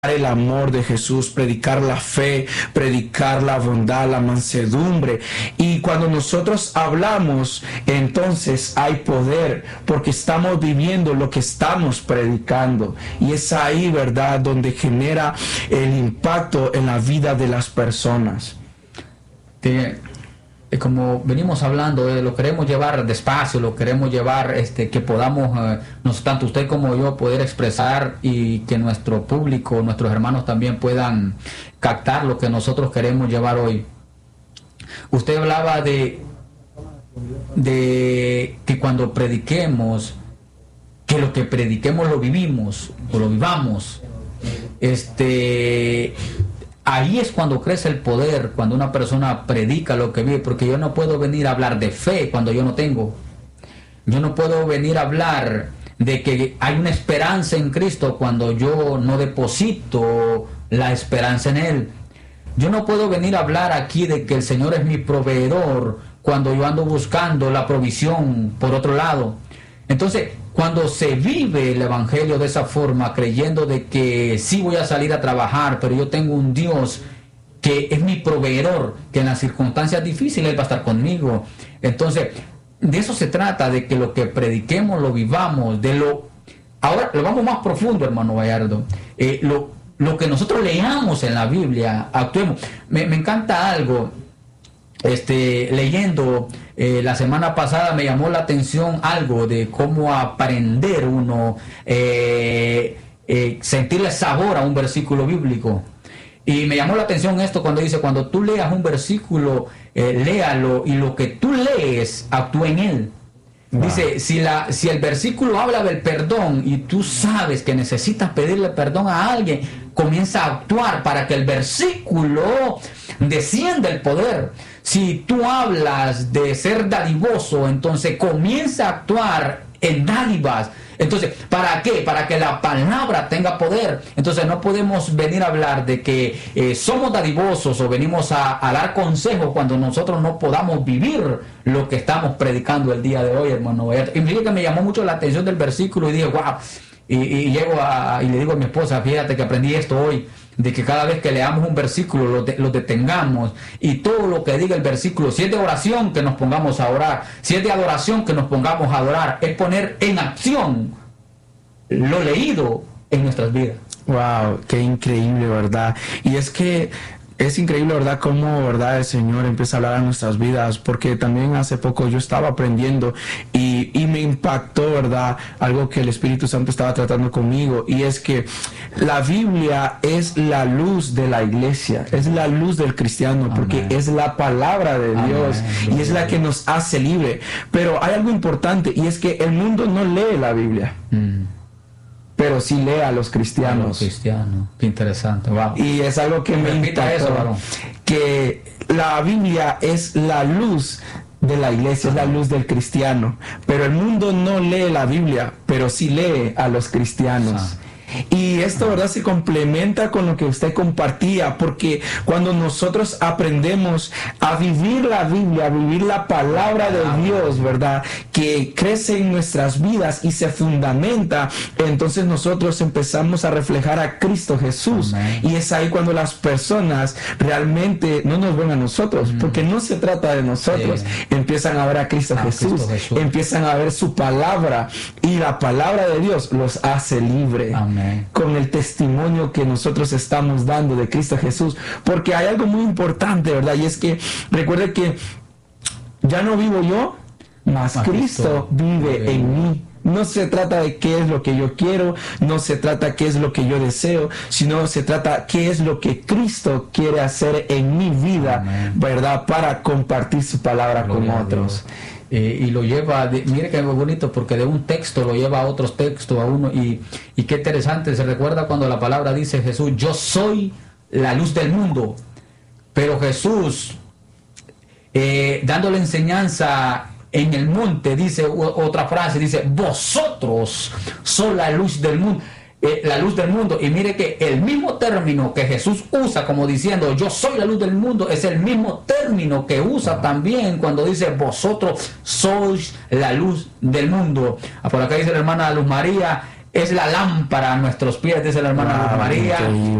el amor de Jesús, predicar la fe, predicar la bondad, la mansedumbre. Y cuando nosotros hablamos, entonces hay poder, porque estamos viviendo lo que estamos predicando. Y es ahí, ¿verdad?, donde genera el impacto en la vida de las personas. Como venimos hablando, lo queremos llevar despacio, lo queremos llevar que podamos, tanto usted como yo, poder expresar y que nuestro público, nuestros hermanos también puedan captar lo que nosotros queremos llevar hoy. Usted hablaba de que cuando prediquemos, que lo que prediquemos lo vivimos o lo vivamos. Ahí es cuando crece el poder, cuando una persona predica lo que vive, porque yo no puedo venir a hablar de fe cuando yo no tengo. Yo no puedo venir a hablar de que hay una esperanza en Cristo cuando yo no deposito la esperanza en Él. Yo no puedo venir a hablar aquí de que el Señor es mi proveedor cuando yo ando buscando la provisión por otro lado. Entonces, cuando se vive el evangelio de esa forma, creyendo de que sí voy a salir a trabajar, pero yo tengo un Dios que es mi proveedor, que en las circunstancias difíciles Él va a estar conmigo. Entonces, de eso se trata, de que lo que prediquemos lo vivamos, ahora lo vamos más profundo, hermano Bayardo. Lo que nosotros leamos en la Biblia, actuemos. Me encanta algo. Leyendo la semana pasada me llamó la atención algo de cómo aprender uno, sentirle sabor a un versículo bíblico. Y me llamó la atención esto cuando dice, cuando tú leas un versículo, léalo y lo que tú lees, actúa en él. Wow. Dice, si el versículo habla del perdón y tú sabes que necesitas pedirle perdón a alguien, comienza a actuar para que el versículo descienda el poder. Si tú hablas de ser dadivoso, entonces comienza a actuar en dádivas. Entonces, ¿para qué? Para que la palabra tenga poder. Entonces no podemos venir a hablar de que somos dadivosos o venimos a dar consejos cuando nosotros no podamos vivir lo que estamos predicando el día de hoy, hermano. Y fíjate que me llamó mucho la atención del versículo y dije, wow. Y llego y le digo a mi esposa, fíjate que aprendí esto hoy, de que cada vez que leamos un versículo lo detengamos y todo lo que diga el versículo, si es de oración, que nos pongamos a orar, si es de adoración, que nos pongamos a adorar, es poner en acción lo leído en nuestras vidas. Wow, qué increíble, ¿verdad? Y es que es increíble, ¿verdad?, cómo, ¿verdad?, el Señor empieza a hablar a nuestras vidas, porque también hace poco yo estaba aprendiendo y me impactó, ¿verdad?, algo que el Espíritu Santo estaba tratando conmigo, y es que la Biblia es la luz de la iglesia, es la luz del cristiano, porque es la palabra de Dios y es la que nos hace libre. Pero hay algo importante, y es que el mundo no lee la Biblia. Pero sí lee a los cristianos. A los cristianos. Qué interesante. Wow. Y es algo que me impactó, eso, varón. Que la Biblia es la luz de la iglesia, es la luz del cristiano. Pero el mundo no lee la Biblia, pero sí lee a los cristianos. Y esto, ¿verdad?, se complementa con lo que usted compartía, porque cuando nosotros aprendemos a vivir la Biblia, a vivir la palabra de Dios, ¿verdad?, que crece en nuestras vidas y se fundamenta, entonces nosotros empezamos a reflejar a Cristo Jesús. Y es ahí cuando las personas realmente no nos ven a nosotros, porque no se trata de nosotros, empiezan a ver a Cristo Jesús, empiezan a ver su palabra, y la palabra de Dios los hace libre. Con el testimonio que nosotros estamos dando de Cristo Jesús, porque hay algo muy importante, ¿verdad? Y es que recuerde que ya no vivo yo, mas Cristo vive en mí. No se trata de qué es lo que yo quiero, no se trata qué es lo que yo deseo, sino se trata qué es lo que Cristo quiere hacer en mi vida, ¿verdad?, para compartir su palabra con otros. Y lo lleva, mire que es muy bonito, porque de un texto lo lleva a otros textos, a uno, y qué interesante. Se recuerda cuando la palabra dice Jesús, yo soy la luz del mundo, pero Jesús, dándole enseñanza en el monte, dice otra frase, dice, vosotros sois la luz del mundo. La luz del mundo. Y mire que el mismo término que Jesús usa como diciendo yo soy la luz del mundo, es el mismo término que usa también cuando dice vosotros sois la luz del mundo. Por acá dice la hermana Luz María, es la lámpara a nuestros pies, dice la hermana Luz María.